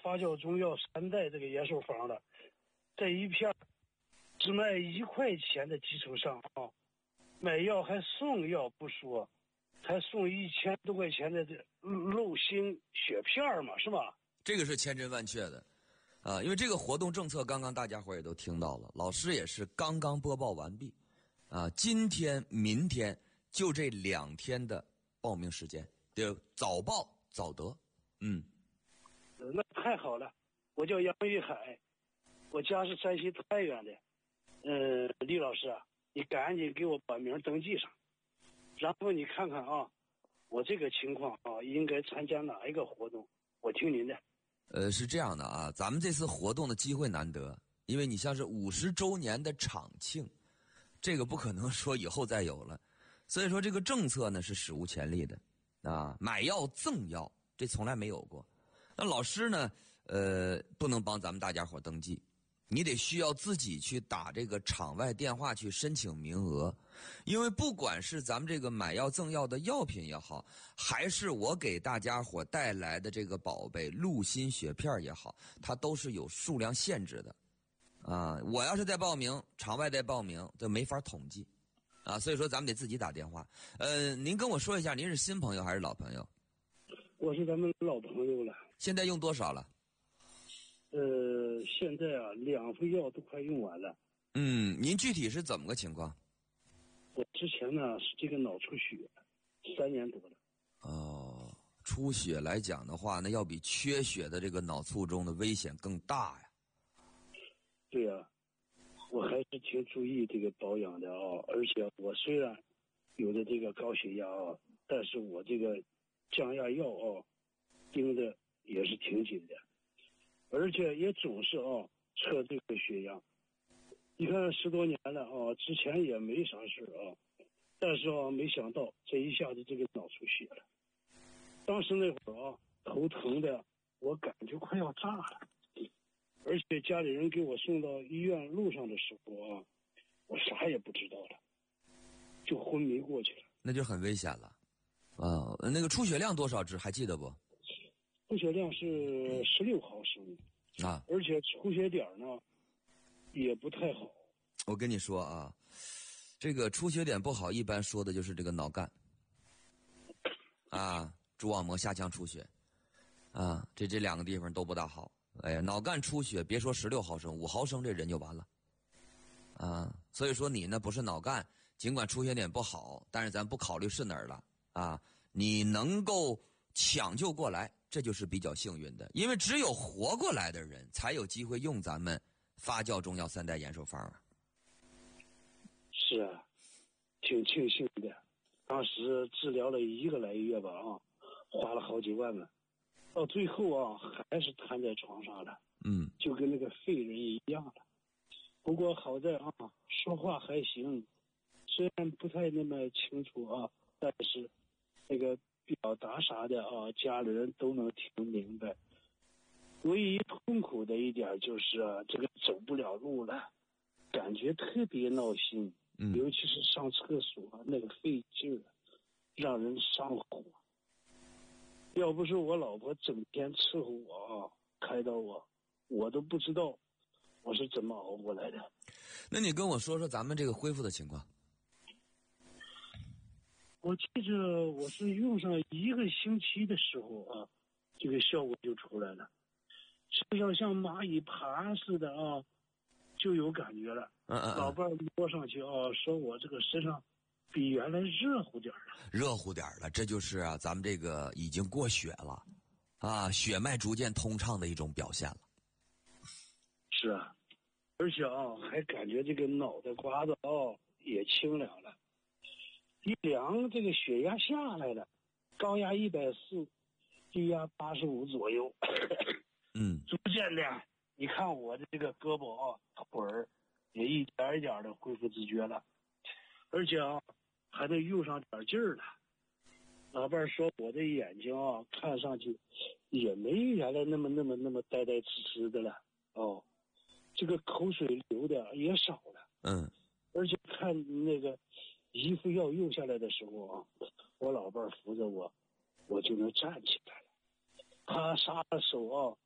发酵中药3代这个延寿方了，这一片只卖1块钱的基础上啊，买药还送药不说，还送1000多块钱的这肉心血片嘛，是吧？ 这个是千真万确的，因为这个活动政策刚刚大家伙也都听到了，老师也是刚刚播报完毕，今天、明天就这2天的报名时间，就早报早得， 那太好了，我叫杨玉海，我家是山西太原的，李老师啊，你赶紧给我把名登记上，然后你看看啊，我这个情况啊，应该参加哪一个活动？我听您的。 是这样的啊，咱们这次活动的机会难得，因为你像是50周年的场庆，这个不可能说以后再有了，所以说这个政策呢是史无前例的啊，买药赠药，这从来没有过。那老师呢，不能帮咱们大家伙登记，你得需要自己去打这个场外电话去申请名额，因为不管是咱们这个买药赠药的药品也好，还是我给大家伙带来的这个宝贝鹿心血片也好，它都是有数量限制的啊。我要是在报名，场外在报名，就没法统计啊。所以说咱们得自己打电话。您跟我说一下，您是新朋友还是老朋友？ 我是咱们老朋友了。 现在用多少了？ 现在啊，2副药都快用完了。 您具体是怎么个情况？ 我之前呢是这个脑出血，3年多了。 哦，出血来讲的话，那要比缺血的这个脑卒中的危险更大呀。 对呀，我还是挺注意这个保养的啊，而且我虽然有的这个高血压啊，但是我这个降压药啊盯的也是挺紧的，而且也总是测这个血压。你看10多年了啊，之前也没啥事啊，但是没想到这一下子这个脑出血了。当时那会儿头疼的我感觉快要炸了，而且家里人给我送到医院路上的时候我啥也不知道了，就昏迷过去了。 那就很危险了那个出血量多少支还记得不？ 出血量是16毫升而且出血点呢也不太好。 我跟你说啊，这个出血点不好，一般说的就是这个脑干蛛网膜下腔出血这2个地方都不大好。脑干出血，别说16毫升，5毫升这人就完了所以说你呢不是脑干，尽管出血点不好，但是咱不考虑是哪儿了你能够抢救过来，这就是比较幸运的，因为只有活过来的人才有机会用咱们发酵中药3代延寿方是啊，挺庆幸的。当时治疗了1个来月吧花了好几万了，到最后还是瘫在床上了，就跟那个废人一样了。不过好在说话还行，虽然不太那么清楚但是那个表达啥的家里人都能听明白。唯一痛苦的一点就是这个走不了路了，感觉特别闹心，尤其是上厕所那个费劲让人上火。要不是我老婆整天伺候我开导我都不知道我是怎么熬过来的。 那你跟我说说咱们这个恢复的情况。 我记着我是用上1个星期的时候这个效果就出来了，就像蚂蚁爬似的就有感觉了。老伴摸上去说我这个身上比原来热乎点了， 这就是咱们这个已经过血了血脉逐渐通畅的一种表现了。 是而且还感觉这个脑袋瓜子也清凉了，一量这个血压下来了，高压140，低压85左右逐渐的你看我的这个胳膊腿儿也一点一点的恢复自觉了，而且还得用上点劲儿了。老伴说我的眼睛看上去也没原来那么呆呆痴痴的了这个口水流的也少了而且看那个1副药用下来的时候我老伴扶着我就能站起来了，他撒了手